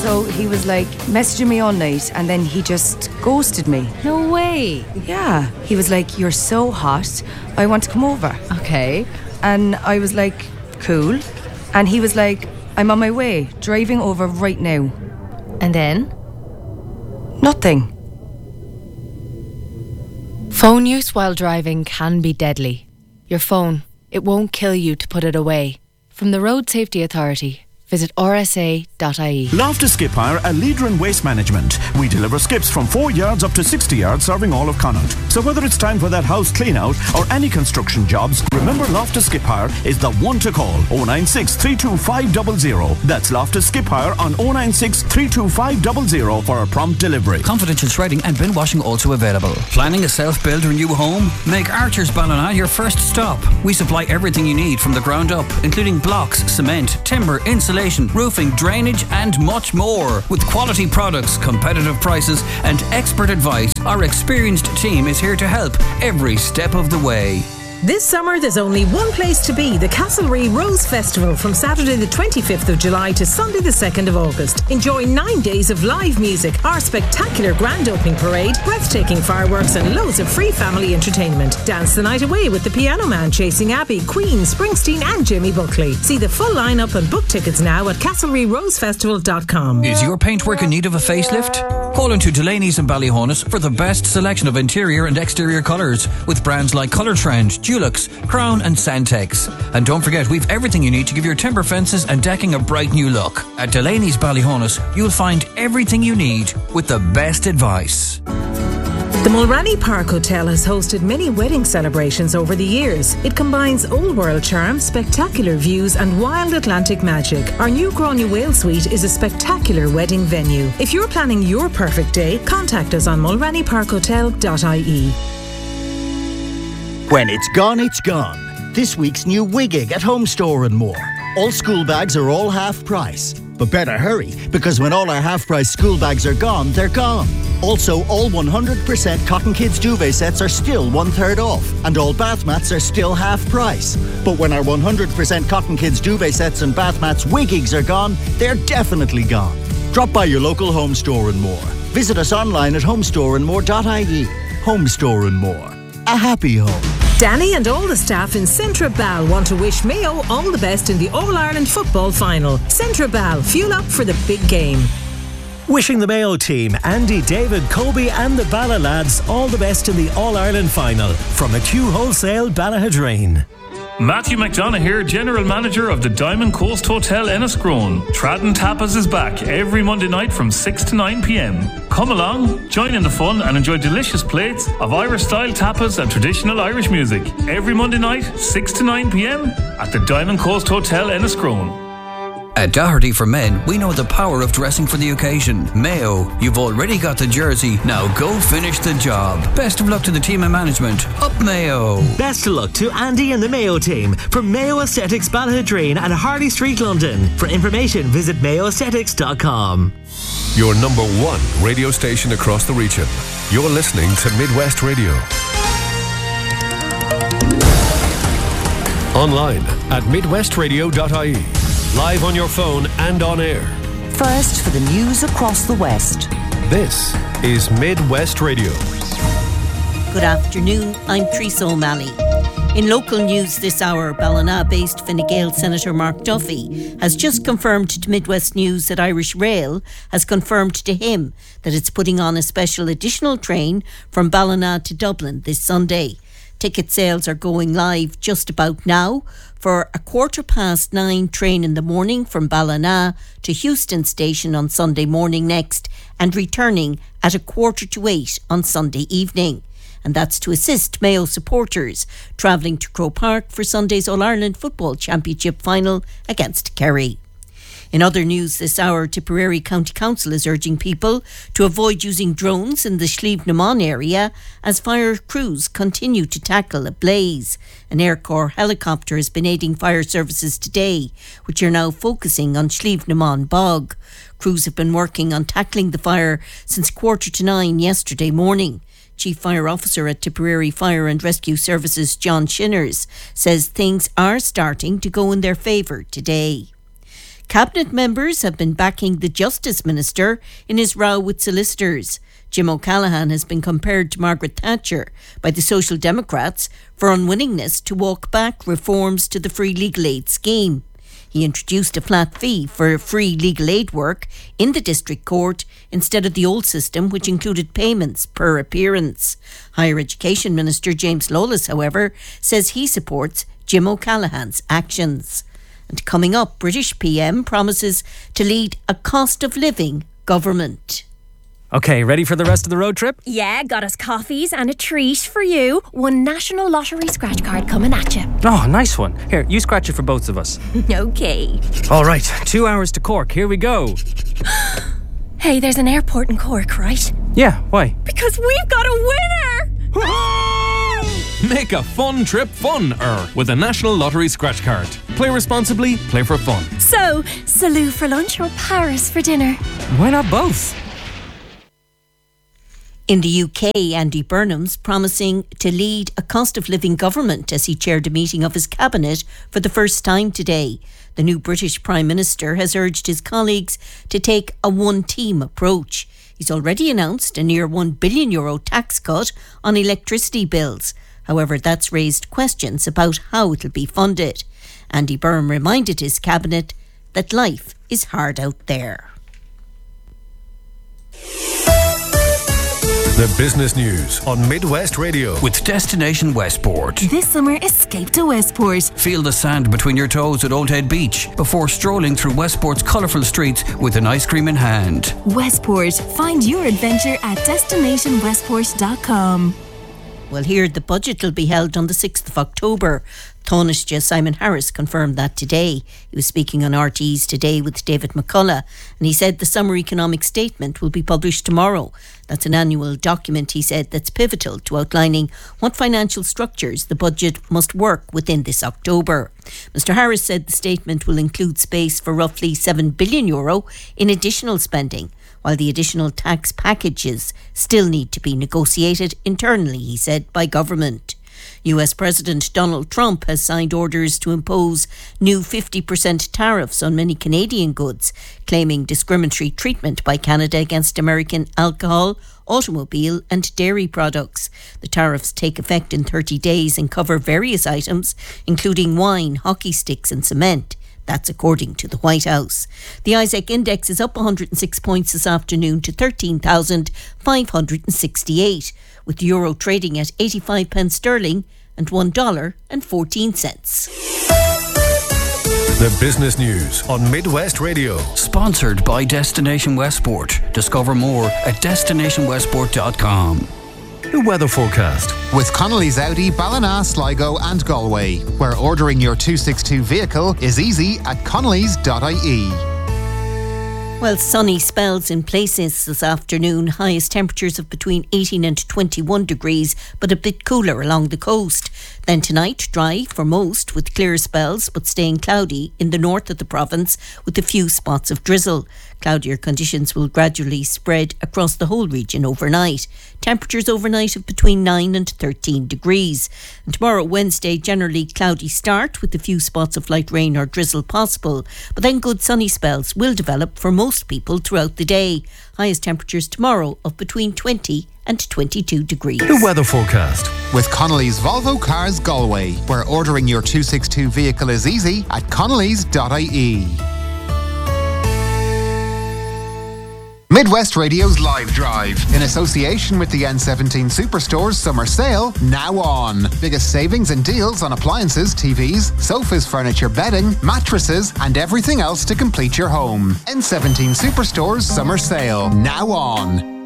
So he was like messaging me all night and then he just ghosted me. No way. Yeah. He was like, "You're so hot, I want to come over." Okay. And I was like, "Cool." And he was like, "I'm on my way, driving over right now." And then? Nothing. Phone use while driving can be deadly. Your phone, it won't kill you to put it away. From the Road Safety Authority, visit rsa.ie. Loftus Skip Hire, a leader in waste management. We deliver skips from 4 yards up to 60 yards, serving all of Connaught. So whether it's time for that house clean out or any construction jobs, remember Loftus Skip Hire is the one to call. 096 325 That's Loftus Skip Hire on 096 325 for a prompt delivery. Confidential shredding and bin washing also available. Planning a self-build or new home? Make Archer's Ballina your first stop. We supply everything you need from the ground up, including blocks, cement, timber, insulation, roofing, drainage and much more. With quality products, competitive prices and expert advice, our experienced team is here to help every step of the way. This summer there's only one place to be, the Castlereagh Rose Festival from Saturday the 25th of July to Sunday the 2nd of August. Enjoy 9 days of live music, our spectacular grand opening parade, breathtaking fireworks and loads of free family entertainment. Dance the night away with the Piano Man, Chasing Abbey, Queen, Springsteen and Jimmy Buckley. See the full lineup and book tickets now at castlereaghrosefestival.com. Is your paintwork in need of a facelift? Call into Delaney's in Ballyhonus for the best selection of interior and exterior colours with brands like Colour Trend, Dulux, Crown and Santex. And don't forget, we've everything you need to give your timber fences and decking a bright new look. At Delaney's Ballyhonus, you'll find everything you need with the best advice. The Mulranny Park Hotel has hosted many wedding celebrations over the years. It combines old world charm, spectacular views and wild Atlantic magic. Our new Gráinne Whale Suite is a spectacular wedding venue. If you're planning your perfect day, contact us on mulrannyparkhotel.ie. When it's gone, it's gone. This week's new Wiggig at Home Store and More. All school bags are all half price. But better hurry, because when all our half price school bags are gone, they're gone. Also, all 100% Cotton Kids duvet sets are still 1/3 off, and all bath mats are still half price. But when our 100% Cotton Kids duvet sets and bath mats Wiggigs are gone, they're definitely gone. Drop by your local Home Store and More. Visit us online at homestoreandmore.ie. Home Store and More. A happy home. Danny and all the staff in Centra Bal want to wish Mayo all the best in the All-Ireland football final. Centra Bal, fuel up for the big game. Wishing the Mayo team, Andy, David, Kobe and the Bala lads all the best in the All-Ireland final. From McHugh Wholesale, Ballaghadrain. Matthew McDonough here, General Manager of the Diamond Coast Hotel Enniscrone. Tradden Tapas is back every Monday night from 6 to 9 p.m. Come along, join in the fun and enjoy delicious plates of Irish-style tapas and traditional Irish music. Every Monday night, 6 to 9 p.m. at the Diamond Coast Hotel Enniscrone. At Doherty for Men, we know the power of dressing for the occasion. Mayo, you've already got the jersey, now go finish the job. Best of luck to the team and management. Up Mayo! Best of luck to Andy and the Mayo team from Mayo Aesthetics Ballaghadrain and Harley Street, London. For information, visit mayoaesthetics.com. Your number one radio station across the region. You're listening to Midwest Radio. Online at midwestradio.ie. Live on your phone and on air. First for the news across the West. This is Midwest Radio. Good afternoon, I'm Teresa O'Malley. In local news this hour, Ballina-based Fine Gael Senator Mark Duffy has just confirmed to Midwest News that Irish Rail has confirmed to him that it's putting on a special additional train from Ballina to Dublin this Sunday. Ticket sales are going live just about now for a 9:15 train in the morning from Ballina to Houston Station on Sunday morning next and returning at 7:45 on Sunday evening. And that's to assist Mayo supporters travelling to Croke Park for Sunday's All-Ireland Football Championship final against Kerry. In other news this hour, Tipperary County Council is urging people to avoid using drones in the Slieve na Mon area as fire crews continue to tackle a blaze. An Air Corps helicopter has been aiding fire services today, which are now focusing on Slieve na Mon bog. Crews have been working on tackling the fire since 9:15 yesterday morning. Chief Fire Officer at Tipperary Fire and Rescue Services, John Shinners, says things are starting to go in their favour today. Cabinet members have been backing the Justice Minister in his row with solicitors. Jim O'Callaghan has been compared to Margaret Thatcher by the Social Democrats for unwillingness to walk back reforms to the free legal aid scheme. He introduced a flat fee for free legal aid work in the district court instead of the old system, which included payments per appearance. Higher Education Minister James Lawless, however, says he supports Jim O'Callaghan's actions. And coming up, British PM promises to lead a cost of living government. Okay, ready for the rest of the road trip? Yeah, got us coffees and a treat for you. One National Lottery scratch card coming at you. Oh, nice one. Here, you scratch it for both of us. Okay. All right, 2 hours to Cork. Here we go. Hey, there's an airport in Cork, right? Yeah, why? Because we've got a winner! Make a fun trip fun-er with a National Lottery scratch card. Play responsibly, play for fun. So, Salou for lunch or Paris for dinner? Why not both? In the UK, Andy Burnham's promising to lead a cost of living government as he chaired a meeting of his cabinet for the first time today. The new British Prime Minister has urged his colleagues to take a one-team approach. He's already announced a near €1 billion tax cut on electricity bills. However, that's raised questions about how it'll be funded. Andy Burnham reminded his cabinet that life is hard out there. The business news on Midwest Radio. With Destination Westport. This summer, escape to Westport. Feel the sand between your toes at Old Head Beach before strolling through Westport's colourful streets with an ice cream in hand. Westport. Find your adventure at destinationwestport.com. Well, here the budget will be held on the 6th of October. Taoiseach Simon Harris confirmed that today. He was speaking on RTÉ's Today with David McCullough, and he said the summer economic statement will be published tomorrow. That's an annual document, he said, that's pivotal to outlining what financial structures the budget must work within this October. Mr Harris said the statement will include space for roughly €7 billion in additional spending, while the additional tax packages still need to be negotiated internally, he said, by government. US President Donald Trump has signed orders to impose new 50% tariffs on many Canadian goods, claiming discriminatory treatment by Canada against American alcohol, automobile and dairy products. The tariffs take effect in 30 days and cover various items, including wine, hockey sticks and cement. That's according to the White House. The ISEC index is up 106 points this afternoon to 13,568, with the euro trading at 85 pence sterling and $1.14. The business news on Midwest Radio. Sponsored by Destination Westport. Discover more at destinationwestport.com. The weather forecast. With Connolly's Audi, Ballina, Sligo and Galway, where ordering your 262 vehicle is easy at connellys.ie. Well, sunny spells in places this afternoon. Highest temperatures of between 18 and 21 degrees, but a bit cooler along the coast. Then tonight, dry for most, with clear spells, but staying cloudy in the north of the province with a few spots of drizzle. Cloudier conditions will gradually spread across the whole region overnight. Temperatures overnight of between 9 and 13 degrees. And tomorrow, Wednesday, generally cloudy start with a few spots of light rain or drizzle possible. But then good sunny spells will develop for most people throughout the day. Highest temperatures tomorrow of between 20 and 22 degrees. The weather forecast. With Connolly's Volvo Cars Galway, where ordering your 262 vehicle is easy at connellys.ie. Midwest Radio's Live Drive, in association with the N17 Superstores Summer Sale, now on. Biggest savings and deals on appliances, TVs, sofas, furniture, bedding, mattresses, and everything else to complete your home. N17 Superstores Summer Sale, now on.